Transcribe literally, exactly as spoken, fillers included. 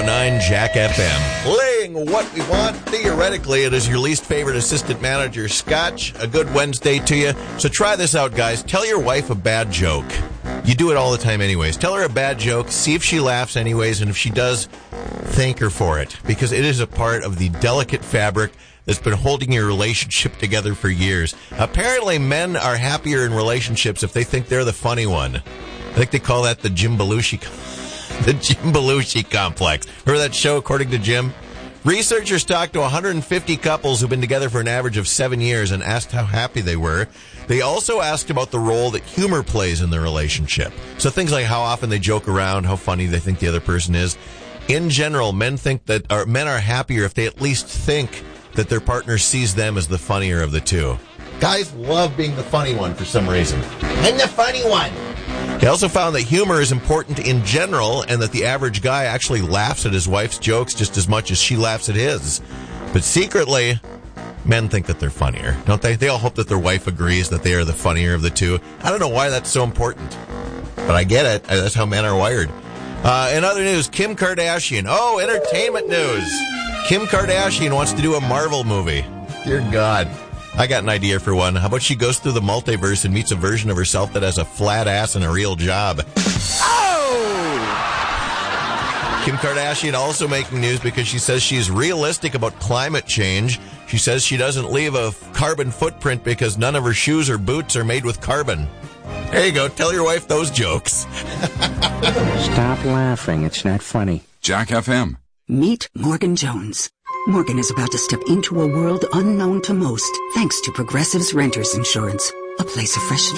nine Jack F M. Laying what we want. Theoretically, it is your least favorite assistant manager, Scotch. A good Wednesday to you. So try this out, guys. Tell your wife a bad joke. You do it all the time anyways. Tell her a bad joke. See if she laughs anyways. And if she does, thank her for it. Because it is a part of the delicate fabric that's been holding your relationship together for years. Apparently, men are happier in relationships if they think they're the funny one. I think they call that the Jim Belushi, the Jim Belushi complex. Remember that show, According to Jim? Researchers talked to one hundred fifty couples who've been together for an average of seven years and asked how happy they were. They also asked about the role that humor plays in the relationship. So things like how often they joke around, how funny they think the other person is. In general, men think that, or men are happier if they at least think that their partner sees them as the funnier of the two. Guys love being the funny one for some reason. I'm the funny one. They also found that humor is important in general and that the average guy actually laughs at his wife's jokes just as much as she laughs at his. But secretly, men think that they're funnier, don't they? They all hope that their wife agrees that they are the funnier of the two. I don't know why that's so important, but I get it. That's how men are wired. Uh, in other news, Kim Kardashian. Oh, entertainment news. Kim Kardashian wants to do a Marvel movie. Dear God. I got an idea for one. How about she goes through the multiverse and meets a version of herself that has a flat ass and a real job? Oh! Kim Kardashian also making news because she says she's realistic about climate change. She says she doesn't leave a carbon footprint because none of her shoes or boots are made with carbon. There you go. Tell your wife those jokes. Stop laughing. It's not funny. Jack F M. Meet Morgan Jones. Morgan is about to step into a world unknown to most, thanks to Progressive's Renters Insurance, a place of fresh